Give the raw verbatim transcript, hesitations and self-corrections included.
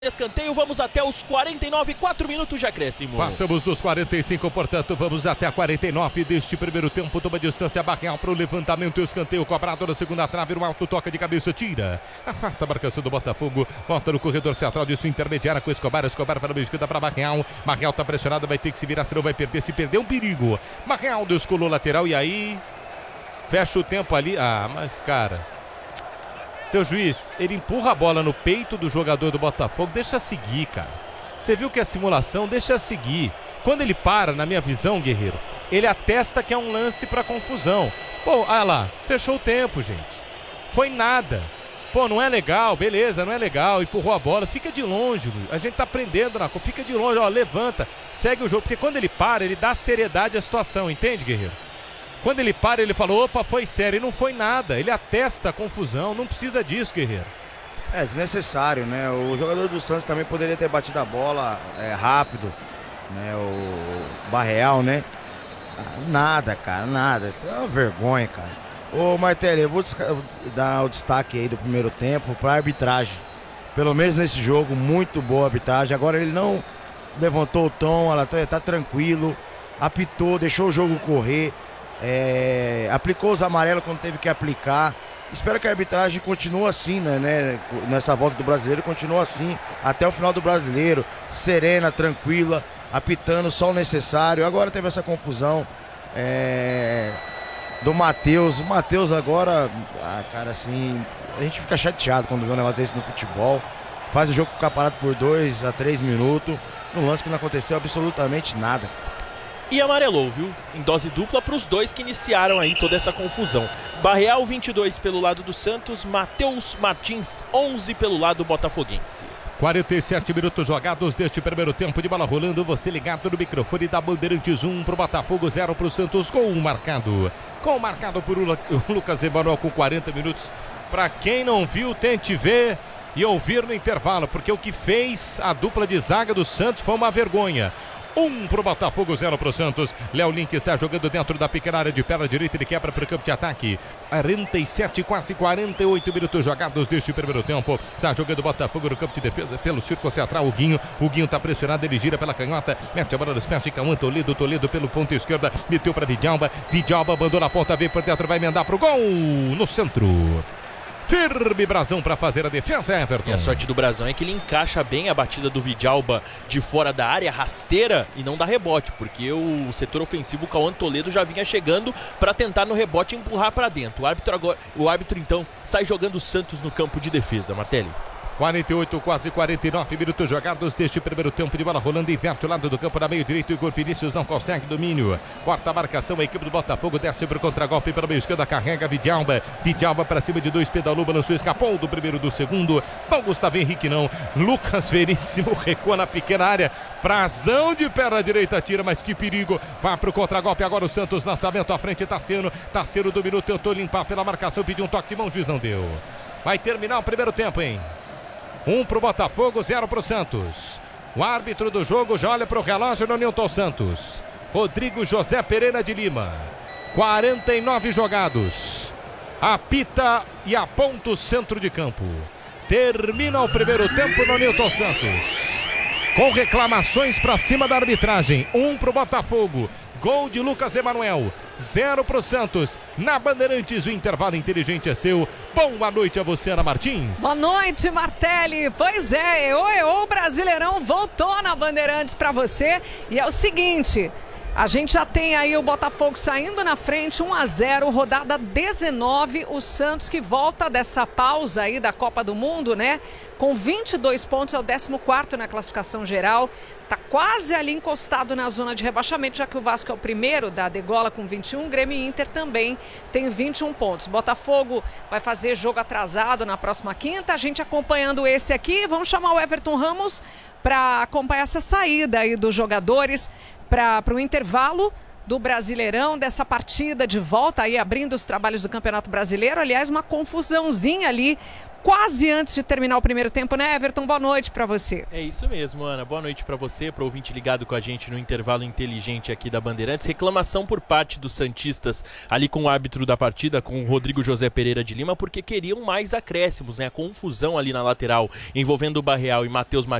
Escanteio, vamos até os quarenta e nove, quatro minutos de acréscimo. Passamos dos quarenta e cinco, portanto, vamos até a quarenta e nove deste primeiro tempo. Toma distância, Barreal para o levantamento, escanteio cobrado na segunda trave, no alto, toca de cabeça, tira. Afasta a marcação do Botafogo, volta no corredor central, disso intermediária com Escobar, Escobar para a meia esquerda para Barreal. Barreal está pressionado, vai ter que se virar, senão vai perder, se perder um perigo. Barreal descolou lateral e aí fecha o tempo ali. Ah, mas cara... Seu juiz, ele empurra a bola no peito do jogador do Botafogo, deixa seguir, cara. Você viu que é simulação, deixa seguir. Quando ele para, na minha visão, Guerreiro, ele atesta que é um lance para confusão. Pô, olha lá, fechou o tempo, gente. Foi nada. Pô, não é legal, beleza, não é legal, empurrou a bola, fica de longe, a gente tá aprendendo na coisa, fica de longe, ó, levanta, segue o jogo, porque quando ele para, ele dá seriedade à situação, entende, Guerreiro? Quando ele para, ele fala, opa, foi sério, e não foi nada. Ele atesta a confusão, não precisa disso, Guerreiro. É desnecessário, né? O jogador do Santos também poderia ter batido a bola é, rápido, né? O Barreal, né? Nada, cara, nada. Isso é uma vergonha, cara. Ô, Martelli, eu vou dar o destaque aí do primeiro tempo para a arbitragem. Pelo menos nesse jogo, muito boa a arbitragem. Agora ele não levantou o tom, ela tá, tá tranquilo, apitou, deixou o jogo correr. É, aplicou os amarelos quando teve que aplicar. Espero que a arbitragem continue assim, né, né? Nessa volta do brasileiro, continue assim até o final do brasileiro, serena, tranquila, apitando só o necessário. Agora teve essa confusão é, do Matheus. O Matheus agora, ah, cara, assim, a gente fica chateado quando vê um negócio desse no futebol. Faz o jogo ficar parado por dois a três minutos, num lance que não aconteceu absolutamente nada. E amarelou, viu? Em dose dupla para os dois que iniciaram aí toda essa confusão. Barreal, vinte e dois pelo lado do Santos, Matheus Martins, onze pelo lado botafoguense. quarenta e sete minutos jogados deste primeiro tempo, de bola rolando, você ligado no microfone da Bandeirantes, um pro Botafogo, zero pro Santos, gol marcado. Gol marcado por o Lucas Emanuel com quarenta minutos. Para quem não viu, tente ver e ouvir no intervalo, porque o que fez a dupla de zaga do Santos foi uma vergonha. Um pro Botafogo, zero pro Santos. Léo Link está jogando dentro da pequena área de perna direita, ele quebra para o campo de ataque. quarenta e sete, quase quarenta e oito minutos jogados deste primeiro tempo. Está jogando o Botafogo no campo de defesa pelo círculo central. O Guinho, o Guinho está pressionado, ele gira pela canhota, mete a bola nos pés de Cauã, Toledo, Toledo pelo ponto esquerda, meteu para Vidalba, Vidalba mandou na ponta, veio por dentro, vai emendar pro gol no centro. Firme Brazão para fazer a defesa, Everton. E a sorte do Brazão é que ele encaixa bem a batida do Vidalba de fora da área, rasteira, e não dá rebote, porque o setor ofensivo, o Cauã Toledo, já vinha chegando para tentar no rebote empurrar para dentro. O árbitro agora, o árbitro então sai jogando o Santos no campo de defesa, Martelli. quarenta e oito, quase quarenta e nove minutos jogados deste primeiro tempo, de bola rolando, inverte o lado do campo na meio direito, Igor Vinícius não consegue domínio, corta a marcação, a equipe do Botafogo desce para o contragolpe pela meio esquerda, carrega Vidalba, Vidalba para cima de dois, pedalou, balançou, escapou do primeiro do segundo, não Gustavo Henrique não, Lucas Veríssimo recua na pequena área, Brazão de perna direita tira, mas que perigo, vai para o contragolpe agora o Santos, lançamento à frente, Tassiano, Tassiano dominou, tentou limpar pela marcação, pediu um toque de mão, o juiz não deu. Vai terminar o primeiro tempo, hein? Um pro Botafogo, zero pro Santos. O árbitro do jogo já olha pro relógio no Nilton Santos. Rodrigo José Pereira de Lima. quarenta e nove jogados. Apita e aponta o centro de campo. Termina o primeiro tempo no Nilton Santos. Com reclamações para cima da arbitragem. Um pro Botafogo. Gol de Lucas Emanuel, zero pro Santos. Na Bandeirantes, o intervalo inteligente é seu. Boa noite a você, Ana Martins. Boa noite, Martelli. Pois é, o Brasileirão voltou na Bandeirantes para você. E é o seguinte, a gente já tem aí o Botafogo saindo na frente, um a zero, rodada dezenove. O Santos que volta dessa pausa aí da Copa do Mundo, né? Com vinte e dois pontos, é o décimo quarto na classificação geral. Tá quase ali encostado na zona de rebaixamento, já que o Vasco é o primeiro da Degola com vinte e um, Grêmio e Inter também tem vinte e um pontos. Botafogo vai fazer jogo atrasado na próxima quinta, a gente acompanhando esse aqui. Vamos chamar o Everton Ramos para acompanhar essa saída aí dos jogadores para o intervalo do Brasileirão, dessa partida de volta aí, abrindo os trabalhos do Campeonato Brasileiro. Aliás, uma confusãozinha ali, quase antes de terminar o primeiro tempo, né, Everton? Boa noite para você. É isso mesmo, Ana. Boa noite para você, para o ouvinte ligado com a gente no intervalo inteligente aqui da Bandeirantes. Reclamação por parte dos santistas ali com o árbitro da partida, com o Rodrigo José Pereira de Lima, porque queriam mais acréscimos, né? A confusão ali na lateral envolvendo o Barreal e Matheus Martins